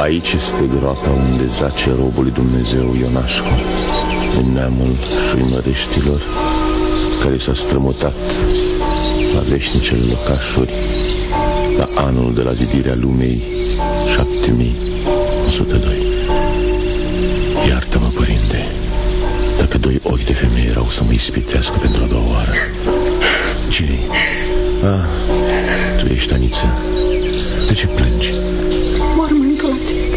Aici este groapa unde zace robul lui Dumnezeu Ionașcu, din neamul Șuimăreștilor, care s-a strămutat la veșnicele locașuri la anul de la zidirea lumei 7102. Iartă-mă, părinte, dacă doi ochi de femeie erau să mă ispitească pentru a doua oară. Cine-i? Tu ești, Aniță. De ce plângi? Mormântul acesta.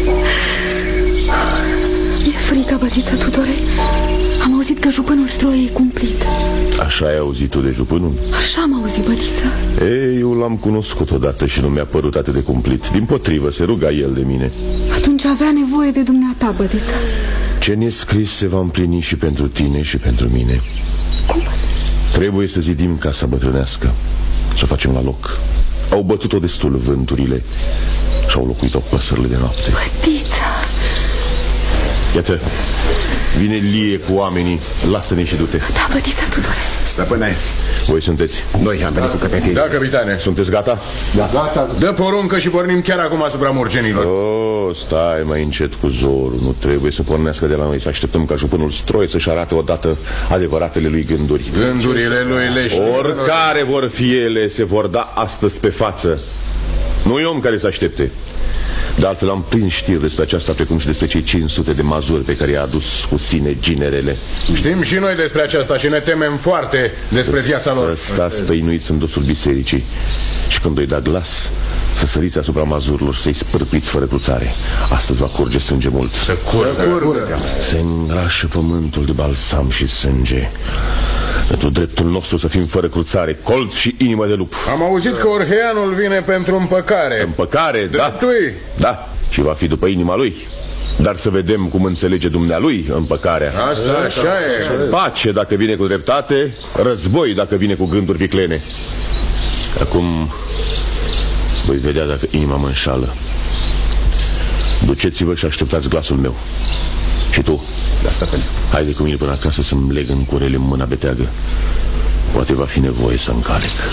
E frică, bătiță Tudore. Am auzit că jupânul Stroiei e cumplit. Așa ai auzit tu de jupânul? Așa am auzit, bătiță. Ei, eu l-am cunoscut odată și nu mi-a părut atât de cumplit. Dimpotrivă, se ruga el de mine. Atunci avea nevoie de dumneata, bătiță. Ce ne-e scris se va împlini și pentru tine și pentru mine. Cum? Trebuie să zidim casa bătrânească, să o facem la loc. Au bătut-o destul vânturile și au locuit-o păsările de noapte. Bătița! Iată, vine Lie cu oamenii. Lasă-ne și du-te. Da, bătița Tudore. Stăpâne, voi sunteți? noi am venit cu căpetii. Da, capitane. Sunteți gata? Da, gata. Dă poruncă și pornim chiar acum asupra murgenilor. Stai mai încet cu zorul. Nu trebuie să pornească de la noi. Să așteptăm ca jupânul Stroie să-și arate odată adevăratele lui gânduri. Gândurile lui lește. Oricare vor fi ele, se vor da astăzi pe față. Nu e om care să aștepte. De altfel am prins știri despre aceasta, precum și despre cei 500 de mazuri pe care i-a adus cu sine ginerele. Știm și noi despre aceasta și ne temem foarte despre viața lor. Să stați stăinuiți în dosul bisericii și când îi da glas, să săriți asupra mazurilor, să-i spârpiți fără cruțare. Astăzi va curge sânge mult. Să curgă. Se îngrașă pământul de balsam și sânge. Pentru dreptul nostru să fim fără cruțare, colț și inimă de lup. Am auzit că Orheanul vine pentru împăcare. Împăcare, da. Dreptui? Da, și va fi după inima lui. Dar să vedem cum înțelege dumnealui împăcarea. Asta așa e. Pace dacă vine cu dreptate, război dacă vine cu gânduri viclene. Acum voi vedea dacă inima mă înșală. Duceți-vă și așteptați glasul meu. Și tu? Da, stăpâne. Haide cu mine până acasă să-mi leg în curele mâna beteagă. Poate va fi nevoie să încalec.